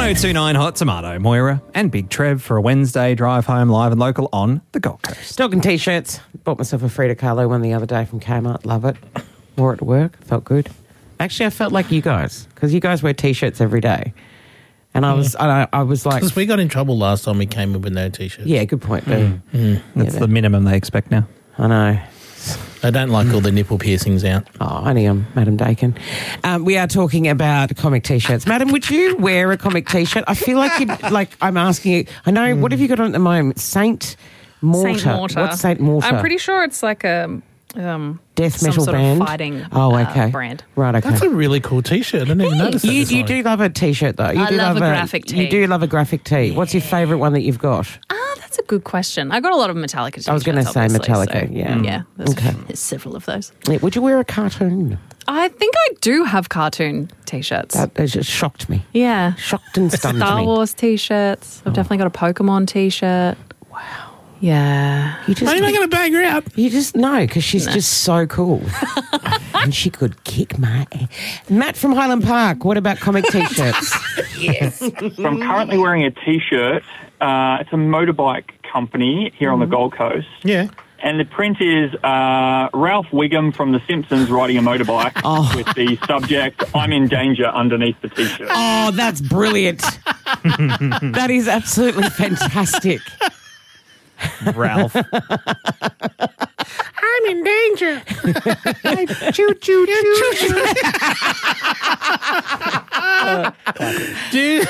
1029 Hot Tomato, Moira and Big Trev for a Wednesday drive home live and local on the Gold Coast. Dog and T-shirts. Bought myself a Frida Kahlo one the other day from Kmart. Love it. Wore it to work. Felt good. Actually, I felt like you guys because you guys wear T-shirts every day. And I was like... Because we got in trouble last time we came in with no T-shirts. Yeah, good point, dude. That's the minimum they expect now. I know. I don't like all the nipple piercings out. Oh, only Madam Dakin. We are talking about comic T-shirts. Madam, would you wear a comic T-shirt? I feel like I'm asking you. I know. What have you got on at the moment? Saint Mortar. Saint Mortar. What's Saint Mortar? I'm pretty sure it's like a death some metal sort band. Of fighting brand. Right, okay. That's a really cool T-shirt. I didn't even notice that. You do love a T-shirt, though. I love a graphic tee. You do love a graphic tee. What's your favourite one that you've got? That's a good question. I got a lot of Metallica T-shirts. I was going to say Metallica, yeah. There's several of those. Yeah, would you wear a cartoon? I think I do have cartoon T-shirts. That just shocked me. Yeah. Shocked and stunned me. Star Wars T-shirts. I've definitely got a Pokemon T-shirt. Wow. Yeah. Are you not going to bang her out? You just know because she's just so cool. And she could kick my ass. Matt from Highland Park, what about comic T-shirts? Yes. So I'm currently wearing a T-shirt. It's a motorbike company here on the Gold Coast. Yeah. And the print is Ralph Wiggum from The Simpsons riding a motorbike with the subject, "I'm in danger," underneath the T-shirt. Oh, that's brilliant. That is absolutely fantastic. Ralph. I'm in danger. Choo, choo, choo, choo. Dude.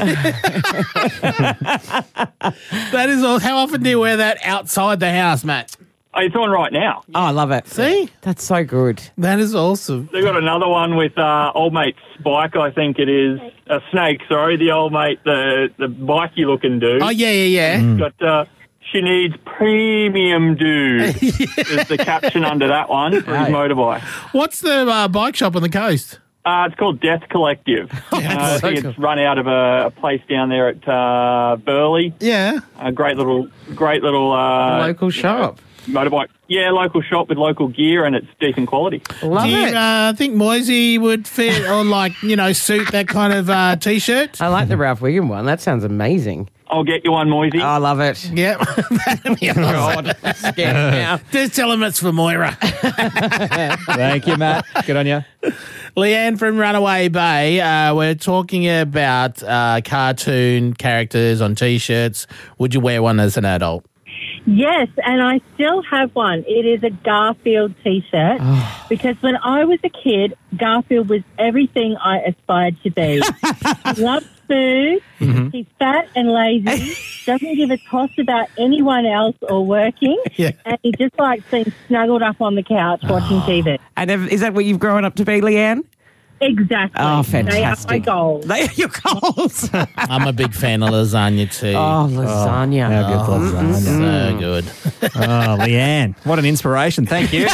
That is all. How often do you wear that outside the house, Matt? It's on right now. Oh, I love it. See? That's so good. That is awesome. They've got another one with old mate Spike, I think it is. Snake, sorry, the old mate, the bikey looking dude. Oh, yeah. Got... she needs premium dude is the caption under that one for his motorbike. What's the bike shop on the coast? It's called Death Collective. I think it's run out of a place down there at Burleigh. Yeah. A great little Local shop. Motorbike. Yeah, local shop with local gear and it's decent quality. Love Do you it. think Moisey would fit or suit that kind of T-shirt? I like the Ralph Wiggum one. That sounds amazing. I'll get you one, Moisey. I love it. Yep. God. Scared now. Just tell him it's for Moira. Thank you, Matt. Good on you. Leanne from Runaway Bay, we're talking about cartoon characters on T-shirts. Would you wear one as an adult? Yes, and I still have one. It is a Garfield T-shirt because when I was a kid, Garfield was everything I aspired to be. He loves food, he's fat and lazy, doesn't give a toss about anyone else or working, and he just likes being snuggled up on the couch watching TV. And is that what you've grown up to be, Leanne? Exactly. Oh, fantastic. They are my goals. They are your goals. I'm a big fan of lasagna too. Oh, lasagna. How good's lasagna? So good. Oh, Leanne, what an inspiration. Thank you.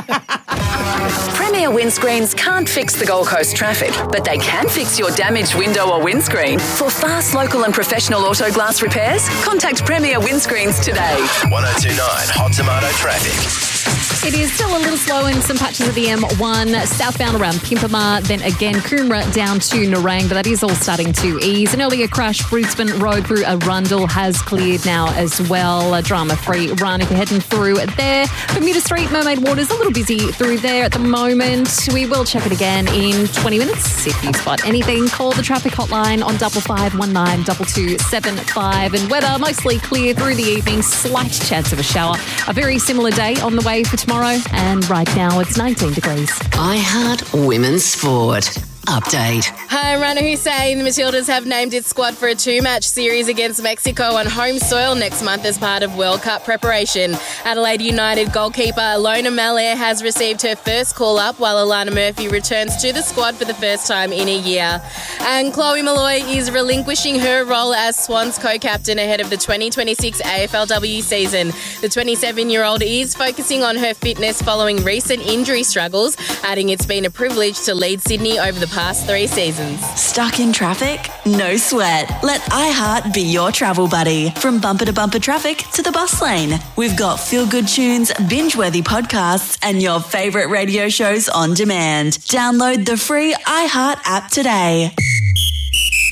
Premier Windscreens can't fix the Gold Coast traffic, but they can fix your damaged window or windscreen. For fast, local and professional auto glass repairs, contact Premier Windscreens today. 1029 Hot Tomato Traffic. It is still a little slow in some patches of the M1, southbound around Pimpama, then again Coomera down to Nerang, but that is all starting to ease. An earlier crash, Bruceman Road through Arundel has cleared now as well. A drama-free run if you're heading through there. Bermuda Street, Mermaid Waters, a little busy through there at the moment. We will check it again in 20 minutes. If you spot anything, call the traffic hotline on 5519 2275. And weather mostly clear through the evening, slight chance of a shower. A very similar day on the way for tomorrow, and right now it's 19 degrees. iHeart Women's Sport. Update. Hi, I'm Rana Hussein. The Matildas have named its squad for a 2-match series against Mexico on home soil next month as part of World Cup preparation. Adelaide United goalkeeper Lona Malaire has received her first call-up while Alana Murphy returns to the squad for the first time in a year. And Chloe Malloy is relinquishing her role as Swans co-captain ahead of the 2026 AFLW season. The 27-year-old is focusing on her fitness following recent injury struggles, adding it's been a privilege to lead Sydney over the past 3 seasons. Stuck in traffic? No sweat. Let iHeart be your travel buddy. From bumper to bumper traffic to the bus lane. We've got feel-good tunes, binge-worthy podcasts, and your favourite radio shows on demand. Download the free iHeart app today.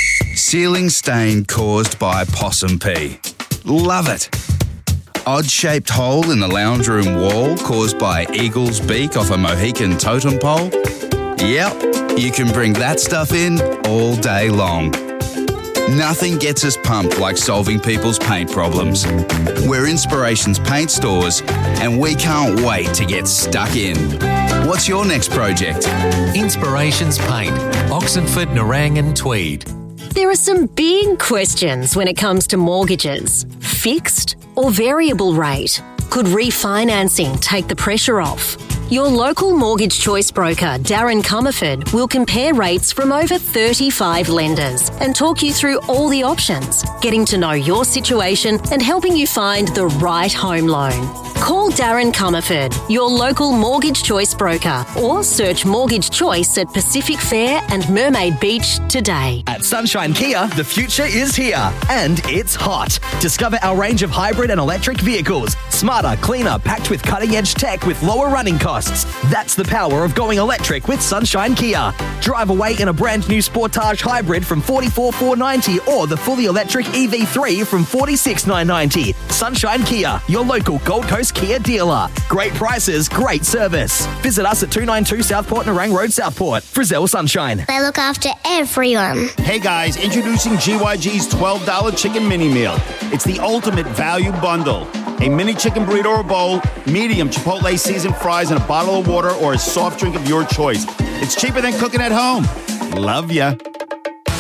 Ceiling stain caused by possum pee. Love it. Odd-shaped hole in the lounge room wall caused by eagle's beak off a Mohican totem pole. Yep, you can bring that stuff in all day long. Nothing gets us pumped like solving people's paint problems. We're Inspirations Paint Stores, and we can't wait to get stuck in. What's your next project? Inspirations Paint, Oxenford, Nerang and Tweed. There are some big questions when it comes to mortgages. Fixed or variable rate? Could refinancing take the pressure off? Your local mortgage choice broker, Darren Comerford, will compare rates from over 35 lenders and talk you through all the options, getting to know your situation and helping you find the right home loan. Call Darren Comerford, your local mortgage choice broker, or search Mortgage Choice at Pacific Fair and Mermaid Beach today. At Sunshine Kia, the future is here, and it's hot. Discover our range of hybrid and electric vehicles. Smarter, cleaner, packed with cutting-edge tech with lower running costs. That's the power of going electric with Sunshine Kia. Drive away in a brand new Sportage Hybrid from $44,490 or the fully electric EV3 from $46,990. Sunshine Kia, your local Gold Coast Kia dealer. Great prices, great service. Visit us at 292 Southport Nerang Road, Southport. Frizzell Sunshine. They look after everyone. Hey guys, introducing GYG's $12 chicken mini meal. It's the ultimate value bundle. A mini chicken burrito or bowl, medium Chipotle seasoned fries, and a bottle of water or a soft drink of your choice. It's cheaper than cooking at home. Love ya.